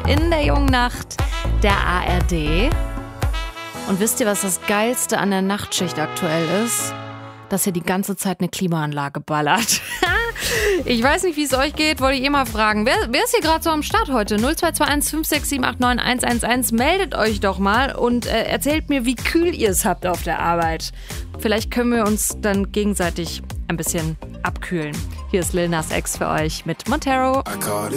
in der jungen Nacht der ARD. Und wisst ihr, was das Geilste an der Nachtschicht aktuell ist? Dass hier die ganze Zeit eine Klimaanlage ballert. Ich weiß nicht, wie es euch geht, wollte ich eh mal fragen. Wer ist hier gerade so am Start heute? 0221 56789 111. Meldet euch doch mal und erzählt mir, wie kühl ihr es habt auf der Arbeit. Vielleicht können wir uns dann gegenseitig ein bisschen abkühlen. Hier ist Lil Nas X für euch mit Montero.